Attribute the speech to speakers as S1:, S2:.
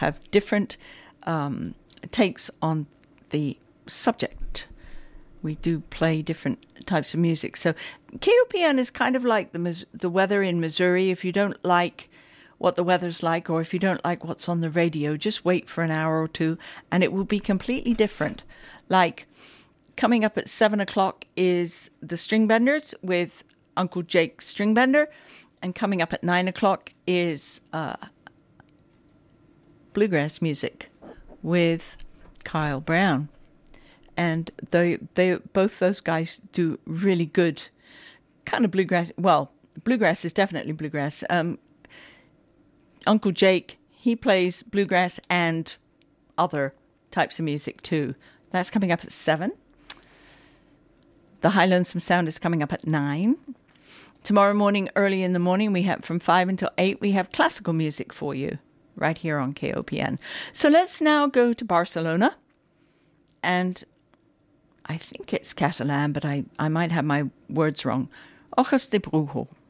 S1: have different takes on the subject. We do play different types of music. So KOPN is kind of like the weather in Missouri. If you don't like what the weather's like, or if you don't like what's on the radio, just wait for an hour or two and it will be completely different. Like coming up at 7 o'clock is the String Benders with Uncle Jake Stringbender, and coming up at 9 o'clock is bluegrass music with Kyle Brown. And they both those guys do really good kind of bluegrass. Well, bluegrass is definitely bluegrass. Uncle Jake, he plays bluegrass and other types of music too. That's coming up at 7. The High Lonesome Sound is coming up at 9. Tomorrow morning, early in the morning, we have from 5 until 8, we have classical music for you right here on KOPN. So let's now go to Barcelona. And I think it's Catalan, but I might have my words wrong. Ojos de Brujo.